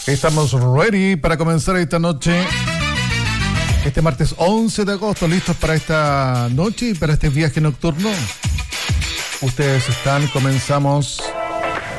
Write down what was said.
Estamos ready para comenzar esta noche, este martes 11 de agosto, listos para esta noche y para este viaje nocturno. Ustedes están, comenzamos.